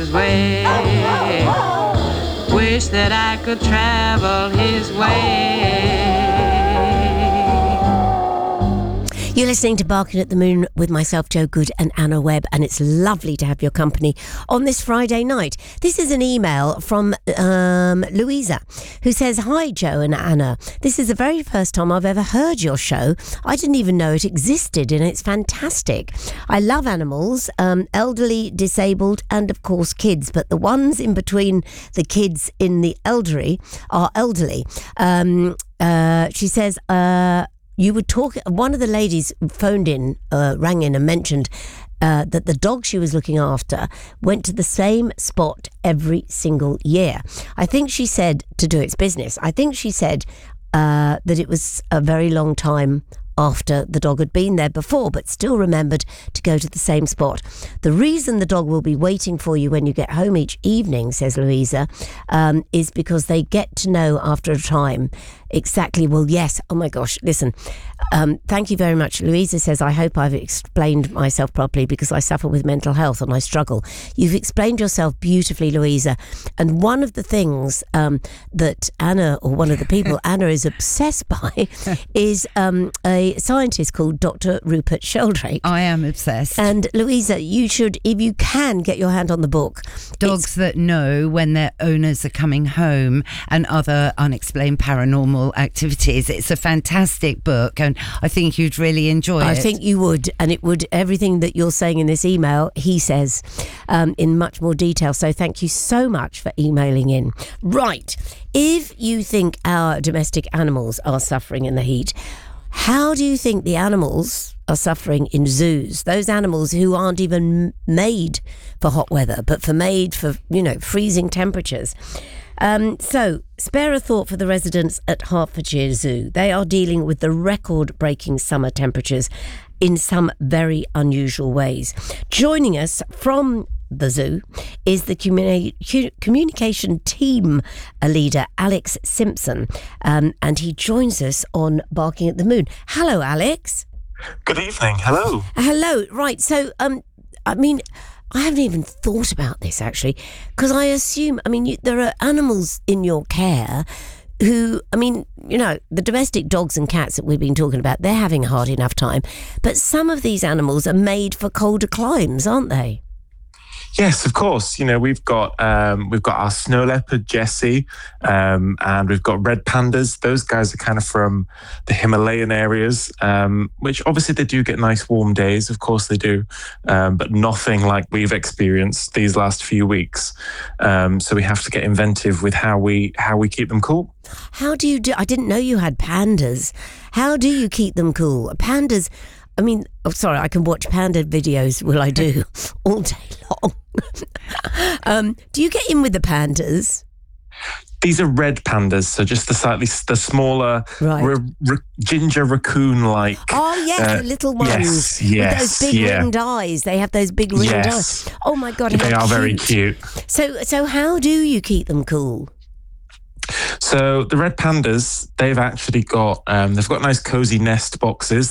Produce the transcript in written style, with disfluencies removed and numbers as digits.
way. Wish that I could travel his way. You're listening to Barking at the Moon with myself, Joe Good, and Anna Webb, and it's lovely to have your company on this Friday night. This is an email from Louisa, who says, "Hi, Joe and Anna. This is the very first time I've ever heard your show. I didn't even know it existed, and it's fantastic. I love animals, elderly, disabled, and of course kids, but the ones in between the kids in the elderly are elderly." She says, you would talk. One of the ladies phoned in, rang in and mentioned that the dog she was looking after went to the same spot every single year. I think she said to do its business. I think she said that it was a very long time after the dog had been there before, but still remembered to go to the same spot. The reason the dog will be waiting for you when you get home each evening, says Louisa, is because they get to know after a time exactly. Well, yes. Oh my gosh. Listen, thank you very much. Louisa says, I hope I've explained myself properly because I suffer with mental health and I struggle. You've explained yourself beautifully, Louisa. And one of the things that Anna, or one of the people Anna is obsessed by, is a scientist called Dr. Rupert Sheldrake. I am obsessed. And Louisa, you should, if you can, get your hand on the book. Dogs that know when their owners are coming home and other unexplained paranormal activities. It's a fantastic book and I think you'd really enjoy it. I think you would, and it would, everything that you're saying in this email, he says in much more detail. So thank you so much for emailing in. Right. If you think our domestic animals are suffering in the heat, how do you think the animals are suffering in zoos? Those animals who aren't even made for hot weather, but made for, freezing temperatures. So, spare a thought for the residents at Hertfordshire Zoo. They are dealing with the record-breaking summer temperatures in some very unusual ways. Joining us from the zoo is the communication team leader, Alex Simpson, and he joins us on Barking at the Moon. Hello, Alex. Good evening. Hello. Hello. Right. So, I haven't even thought about this, actually, because I assume, there are animals in your care who, the domestic dogs and cats that we've been talking about, they're having a hard enough time. But some of these animals are made for colder climes, aren't they? Yes, of course. We've got our snow leopard, Jessie, and we've got red pandas. Those guys are kind of from the Himalayan areas, which obviously they do get nice warm days. Of course they do, but nothing like we've experienced these last few weeks. So we have to get inventive with how we keep them cool. How do you do? I didn't know you had pandas. How do you keep them cool? Pandas. I can watch panda videos, I do, all day long. Do you get in with the pandas? These are red pandas, so just the smaller, right. Ginger raccoon-like. Oh, yes, the little ones. Yes, with those big ringed eyes. They have those big ringed eyes. Oh, my God, they are very cute. So how do you keep them cool? So the red pandas, they've actually got nice cozy nest boxes